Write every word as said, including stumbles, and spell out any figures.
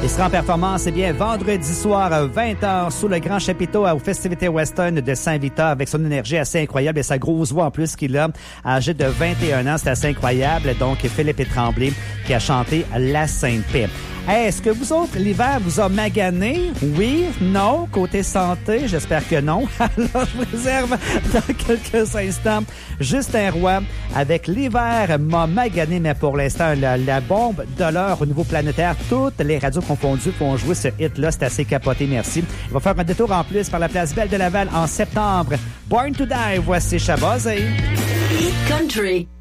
Il sera en performance, eh bien, vendredi soir à vingt heures sous le grand chapiteau aux festivités western de Saint-Victor avec son énergie assez incroyable et sa grosse voix en plus qu'il a, âgé de vingt et un ans. C'est assez incroyable. Donc, Philippe Tremblay qui a chanté La Sainte-Paix. Hey, est-ce que vous autres, l'hiver vous a magané? Oui? Non? Côté santé? J'espère que non. Alors, je vous réserve dans quelques instants Justin Roy avec l'hiver m'a magané, mais pour l'instant, la, la bombe de l'heure au niveau planétaire, toutes les radios confondues vont jouer ce hit-là. C'est assez capoté, merci. Il va faire un détour en plus par la place Belle de Laval en septembre. Born to Die, voici Shabazz. Hit Country.